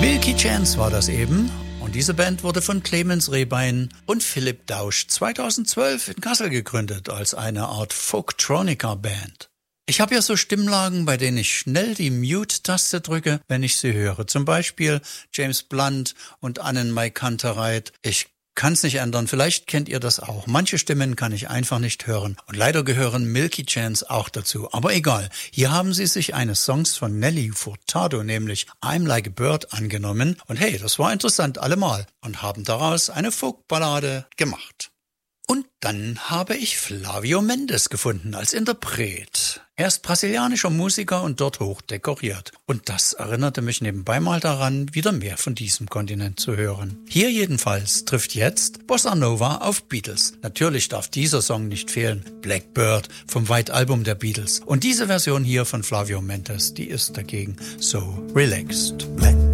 Milky Chance war das eben. Und diese Band wurde von Clemens Rehbein und Philipp Dausch 2012 in Kassel gegründet als eine Art Folktronica-Band. Ich habe ja so Stimmlagen, bei denen ich schnell die Mute-Taste drücke, wenn ich sie höre. Zum Beispiel James Blunt und Annenmai Kantereit. Ich kann's nicht ändern, vielleicht kennt ihr das auch. Manche Stimmen kann ich einfach nicht hören. Und leider gehören Milky Chance auch dazu. Aber egal, hier haben sie sich eines Songs von Nelly Furtado, nämlich I'm Like a Bird, angenommen. Und hey, das war interessant allemal. Und haben daraus eine Folkballade gemacht. Und dann habe ich Flavio Mendes gefunden als Interpret. Er ist brasilianischer Musiker und dort hoch dekoriert. Und das erinnerte mich nebenbei mal daran, wieder mehr von diesem Kontinent zu hören. Hier jedenfalls trifft jetzt Bossa Nova auf Beatles. Natürlich darf dieser Song nicht fehlen. Blackbird vom White Album der Beatles. Und diese Version hier von Flavio Mendes, die ist dagegen so relaxed.